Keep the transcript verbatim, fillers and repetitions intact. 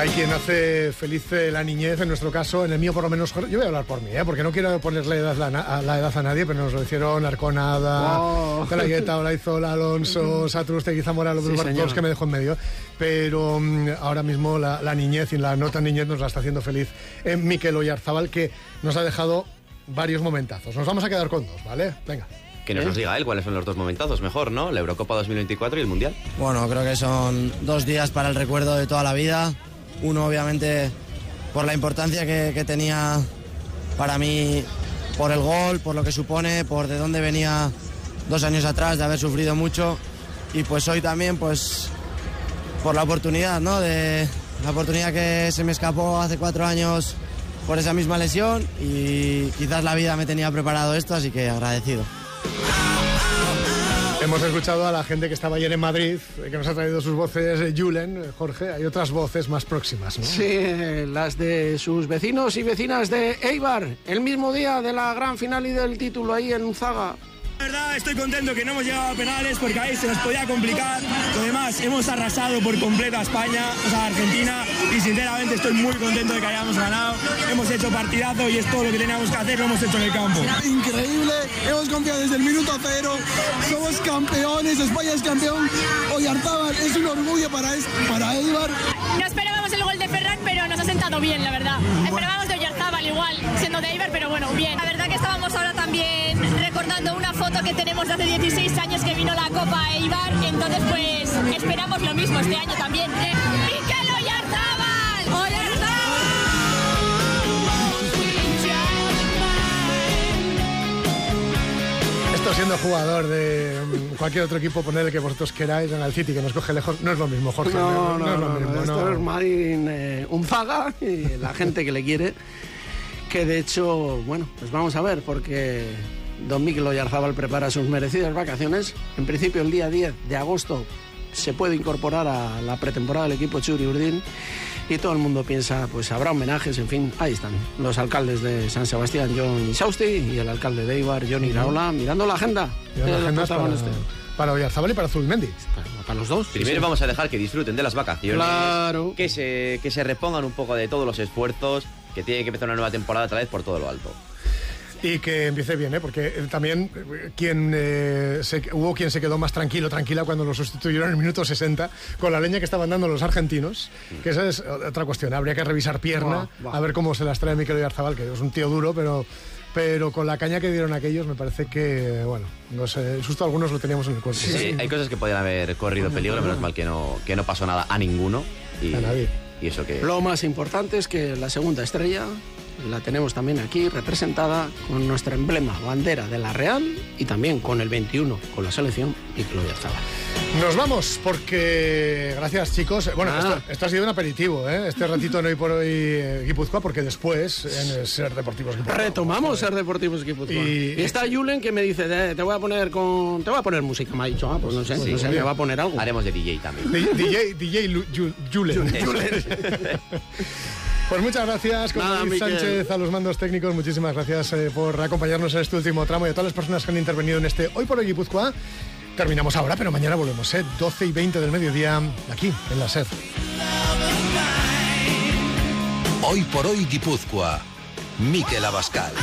Hay quien hace feliz la niñez, en nuestro caso, en el mío por lo menos. Yo voy a hablar por mí, ¿eh? Porque no quiero ponerle edad la, a la edad a nadie, pero nos lo hicieron Arconada, oh. Talagueta, Olaizola, Alonso, Satrustegui, Zamora, los sí, dos que me dejó en medio. Pero um, ahora mismo la, la niñez y la no tan niñez nos la está haciendo feliz eh, Mikel Oyarzabal, que nos ha dejado varios momentazos. Nos vamos a quedar con dos, ¿vale? Venga. Que nos, ¿Eh? nos diga él cuáles son los dos momentazos, mejor, ¿no? La Eurocopa dos mil veinticuatro y el Mundial. Bueno, creo que son dos días para el recuerdo de toda la vida. Uno, obviamente, por la importancia que, que tenía para mí, por el gol, por lo que supone, por de dónde venía dos años atrás, de haber sufrido mucho. Y pues hoy también, pues, por la oportunidad, ¿no? De la oportunidad que se me escapó hace cuatro años por esa misma lesión. Y quizás la vida me tenía preparado esto, así que agradecido. Hemos escuchado a la gente que estaba ayer en Madrid, que nos ha traído sus voces. Julen, Jorge, hay otras voces más próximas, ¿no? Sí, las de sus vecinos y vecinas de Eibar, el mismo día de la gran final y del título ahí en Unzaga. La verdad estoy contento que no hemos llegado a penales porque ahí se nos podía complicar. Lo demás, hemos arrasado por completo a España, o sea, a Argentina, y sinceramente estoy muy contento de que hayamos ganado. Hemos hecho partidazo y es todo lo que teníamos que hacer, lo hemos hecho en el campo. Increíble, hemos confiado desde el minuto cero, somos campeones, España es campeón. Oyarzabal es un orgullo para, para Eibar. No esperábamos el gol de Ferran, pero nos ha sentado bien, la verdad. Esperábamos de Oyarzabal igual, siendo de Eibar, pero bueno, bien. La verdad que estábamos ahora también recordando una foto que tenemos de hace dieciséis años que vino la Copa Eibar, entonces pues esperamos lo mismo este año también. ¡Mikel Oyarzabal! ¡Oyarzabal! Esto siendo jugador de cualquier otro equipo, poner el que vosotros queráis en el City, que nos coge lejos, no es lo mismo, Jorge. No, no, no, no, no es lo no, mismo. no, esto no. es Marín eh, Unzaga y la gente que le quiere, que de hecho, bueno, pues vamos a ver, porque don Mikel Oyarzabal prepara sus merecidas vacaciones. En principio el día diez de agosto se puede incorporar a la pretemporada del equipo Txuri Urdin y todo el mundo piensa, pues habrá homenajes, en fin, ahí están los alcaldes de San Sebastián, Jon Isausti, y el alcalde de Eibar, Jon Iraola, mirando la agenda. Mirando la agenda para, este. para Oyarzabal y para Zubimendi. Para, para los dos. Primero sí, sí. Vamos a dejar que disfruten de las vacaciones, claro. que se, que se repongan un poco de todos los esfuerzos, que tiene que empezar una nueva temporada otra vez por todo lo alto. Y que empiece bien, ¿eh? Porque también quien eh, se, hubo quien se quedó más tranquilo, tranquila cuando lo sustituyeron en el minuto sesenta con la leña que estaban dando los argentinos, que esa es otra cuestión. Habría que revisar pierna, wow, wow. a ver cómo se las trae Mikel Oyarzabal, que es un tío duro, pero, pero con la caña que dieron aquellos me parece que, bueno, no sé, el susto a algunos lo teníamos en el cuerpo. Sí, sí, sí. Hay cosas que podían haber corrido peligro, menos mal que no, que no pasó nada a ninguno. Y, a nadie. Y eso que... Lo más importante es que la segunda estrella la tenemos también aquí representada con nuestro emblema, bandera de la Real, y también con el veintiuno, con la selección Mikel Oyarzabal. Nos vamos porque, gracias chicos, bueno, ah. esto, esto ha sido un aperitivo, ¿eh? Este ratito en Hoy por Hoy eh, Guipúzcoa, porque después en el Ser Deportivos Guipúzcoa retomamos Ser Deportivos Guipúzcoa. Y, y está Julen que me dice, te voy a poner con te voy a poner música, me ha dicho, ah, pues no sé, sí, no sé, me va a poner algo. Haremos de D J también. D J, D J Julen. Pues muchas gracias, con Nada, David Miquel. Sánchez a los mandos técnicos. Muchísimas gracias eh, por acompañarnos en este último tramo y a todas las personas que han intervenido en este Hoy por Hoy Guipúzcoa. Terminamos ahora, pero mañana volvemos, ¿eh? doce y veinte del mediodía, aquí, en la SER. Hoy por Hoy Guipúzcoa, Mikel Abascal.